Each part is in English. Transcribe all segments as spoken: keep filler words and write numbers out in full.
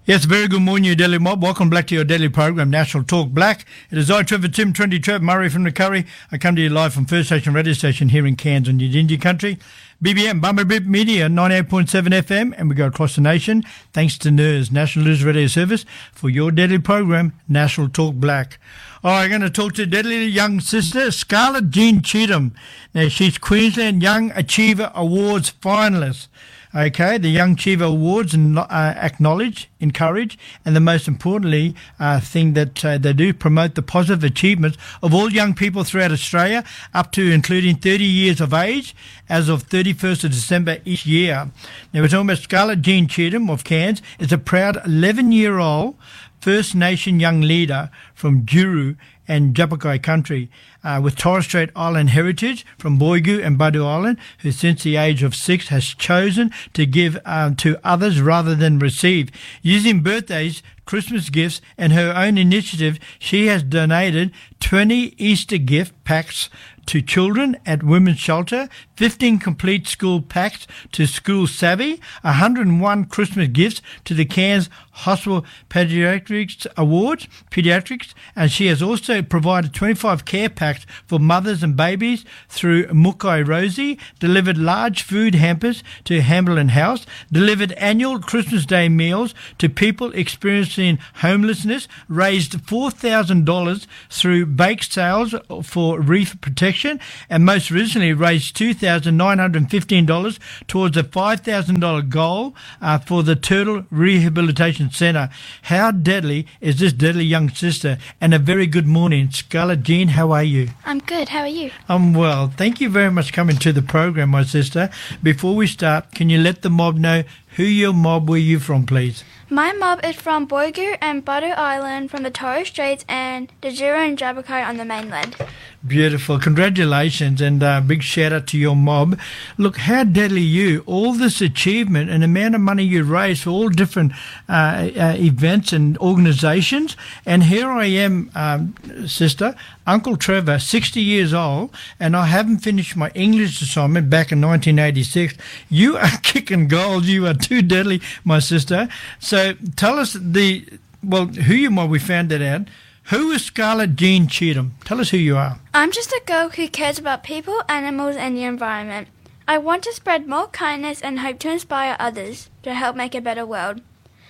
Yes, very good morning, you Daily Mob. Welcome back to your daily program, National Talk Black. It is I, Trevor Tim, twenty Trev, Murray from the Curry. I come to you live from First Station Radio Station here in Cairns on Yidinji Country. B B M, Bumblebee Media, ninety-eight point seven F M, and we go across the nation. Thanks to N E R S, National News Radio Service, for your daily program, National Talk Black. All right, I'm going to talk to deadly young sister, Scarlett Jean Cheetham. Now, she's Queensland Young Achiever Awards finalist. Okay, the Young Achiever Awards uh, acknowledge, encourage, and the most importantly uh, thing that uh, they do, promote the positive achievements of all young people throughout Australia, up to including thirty years of age, as of thirty-first of December each year. Now, we're talking about Scarlett Jean Cheetham of Cairns, is a proud eleven-year-old First Nation young leader from Juru and Japakai country, uh, with Torres Strait Island heritage from Boigu and Badu Island, who since the age of six has chosen to give um, to others rather than receive. Using birthdays, Christmas gifts, and her own initiative, she has donated twenty Easter gift packs to children at Women's Shelter, fifteen complete school packs to School Savvy, one hundred one Christmas gifts to the Cairns Hospital Pediatrics Awards, Pediatrics, and she has also provided twenty-five care packs for mothers and babies through Mukai Rosie, delivered large food hampers to Hamblin House, delivered annual Christmas Day meals to people experiencing homelessness, raised four thousand dollars through bake sales for reef protection, and most recently raised two thousand nine hundred fifteen dollars towards a five thousand dollars goal uh, for the Turtle Rehabilitation Centre. How deadly is this deadly young sister? And a very good morning, Scarlett Jean. How are you? I'm good. How are you? I'm well. Thank you very much for coming to the program, my sister. Before we start, can you let the mob know who your mob were you from, please? My mob is from Boigu and Badu Island from the Torres Straits and the Jura and Jabakai on the mainland. Beautiful. Congratulations and uh, big shout out to your mob. Look, how deadly you, all this achievement and the amount of money you raised for all different uh, uh, events and organisations. And here I am, um, sister, Uncle Trevor, sixty years old, and I haven't finished my English assignment back in nineteen eighty-six. You are kicking goals. You are too deadly, my sister. So tell us the, well, who you mob, we found that out. Who is Scarlett Jean Cheetham? Tell us who you are. I'm just a girl who cares about people, animals and the environment. I want to spread more kindness and hope to inspire others to help make a better world.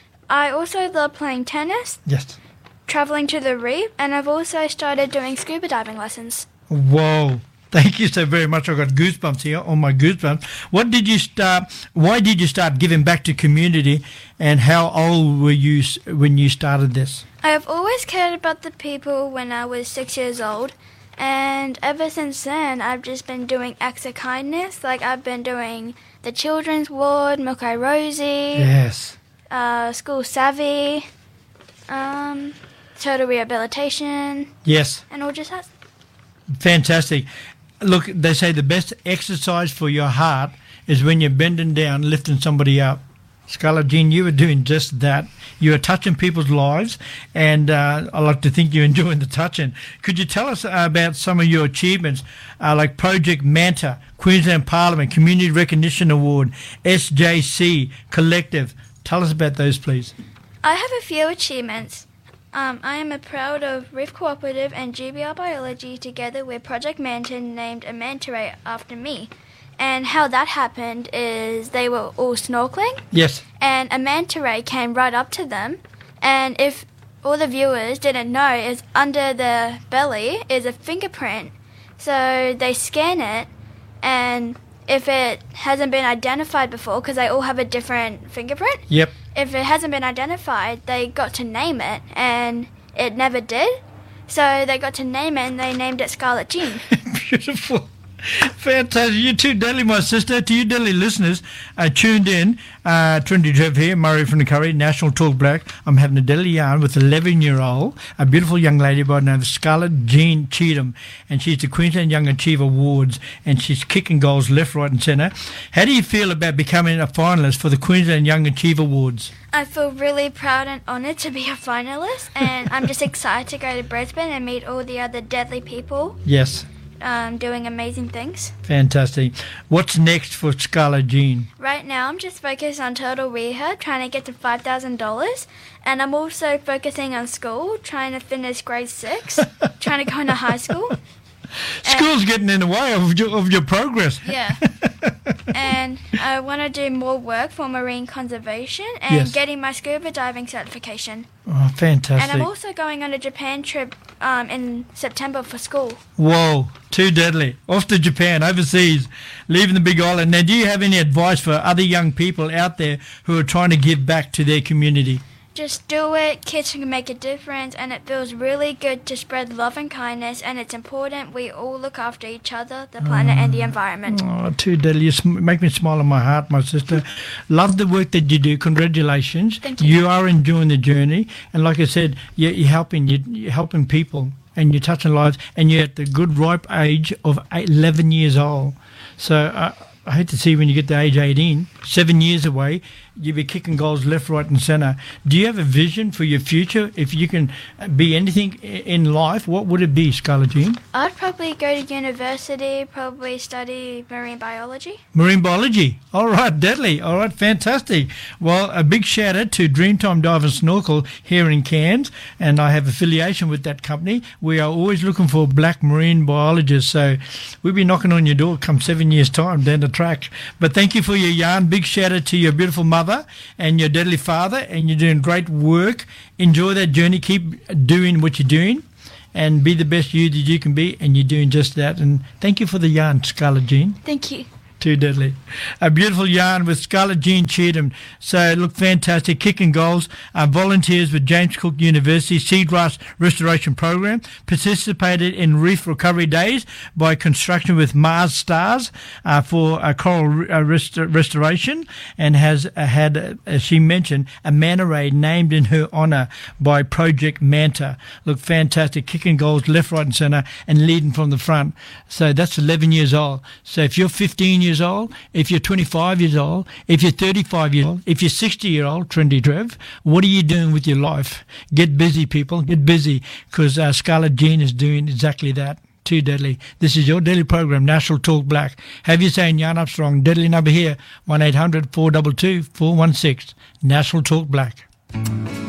I also love playing tennis, yes, travelling to the reef, and I've also started doing scuba diving lessons. Whoa. Thank you so very much. I've got goosebumps here on my goosebumps. What did you start, why did you start giving back to community, and how old were you when you started this? I have always cared about the people when I was six years old, and ever since then I've just been doing acts of kindness. Like I've been doing the Children's Ward, Mukai Rosie, yes, uh, School Savvy, um, Turtle Rehabilitation, yes, and all just that. Fantastic. Look, they say the best exercise for your heart is when you're bending down, lifting somebody up. Scarlett Jean, you were doing just that. You were touching people's lives, and uh, I like to think you're enjoying the touching. Could you tell us about some of your achievements, uh, like Project Manta, Queensland Parliament, Community Recognition Award, S J C, Collective? Tell us about those, please. I have a few achievements. Um, I am a proud of Reef Cooperative and G B R Biology together with Project Manta named a manta ray after me. And how that happened is they were all snorkeling. Yes. And a manta ray came right up to them. And if all the viewers didn't know, is under the belly is a fingerprint. So they scan it, and if it hasn't been identified before, because they all have a different fingerprint. Yep. If it hasn't been identified, they got to name it, and it never did. So they got to name it, and they named it Scarlett Jean. Beautiful. Fantastic. You too, Deadly, my sister. To you, Deadly listeners, uh, tuned in. Uh, Trinity Trev here, Murray from the Curry, National Talk Black. I'm having a deadly yarn with an eleven-year-old, a beautiful young lady by the name of Scarlett Jean Cheetham, and she's the Queensland Young Achiever Awards, and she's kicking goals left, right and centre. How do you feel about becoming a finalist for the Queensland Young Achiever Awards? I feel really proud and honoured to be a finalist, and I'm just excited to go to Brisbane and meet all the other deadly people. Yes. um, doing amazing things. Fantastic. What's next for Scarlett Jean? Right now, I'm just focused on total rehab, trying to get to five thousand dollars. And I'm also focusing on school, trying to finish grade six, trying to go into high school. School's and, getting in the way of your, of your progress. Yeah. And I want to do more work for marine conservation and yes. getting my scuba diving certification. Oh, fantastic. And I'm also going on a Japan trip um, in September for school. Whoa, too deadly. Off to Japan, overseas, leaving the big island. Now, do you have any advice for other young people out there who are trying to give back to their community? Just do it. Kids can make a difference, and it feels really good to spread love and kindness, and it's important we all look after each other, the planet, oh, and the environment. Oh, too deadly. You sm- make me smile on my heart, my sister. Love the work that you do. Congratulations. Thank you. You are enjoying the journey, and like I said, you're, you're helping. You're, you're helping people, and you're touching lives, and you're at the good ripe age of eleven years old. So uh, I hate to see when you get to age eighteen, seven years away, you'll be kicking goals left, right and centre. Do you have a vision for your future? If you can be anything in life, what would it be, Scarlett Jean? I'd probably go to university, probably study marine biology. Marine biology. All right, deadly. All right, fantastic. Well, a big shout out to Dreamtime Dive and Snorkel here in Cairns, and I have affiliation with that company. We are always looking for black marine biologists, so we'll be knocking on your door come seven years' time down the track. But thank you for your yarn. Big shout out to your beautiful mother and your deadly father, and you're doing great work. Enjoy that journey. Keep doing what you're doing and be the best you that you can be, and you're doing just that. And thank you for the yarn, Scarlett Jean. Thank you. Too deadly. A beautiful yarn with Scarlett Jean Cheatham. So, look, fantastic. Kicking goals. Uh, volunteers with James Cook University Seagrass Restoration Program. Participated in Reef Recovery Days by Construction with Mars Stars uh, for uh, coral uh, rest- restoration, and has uh, had, uh, as she mentioned, a manta ray named in her honour by Project Manta. Look, fantastic. Kicking goals left, right and centre and leading from the front. So, that's eleven years old. So, if you're fifteen years old, if you're twenty-five years old, if you're thirty-five years old, if you're sixty year old, Trendy Trev, what are you doing with your life? Get busy, people. Get busy, because uh, Scarlett Jean is doing exactly that. Too deadly. This is your daily program, National Talk Black. Have you saying Yarn Up Strong? Deadly number here, one eight hundred four two two four one six. National Talk Black.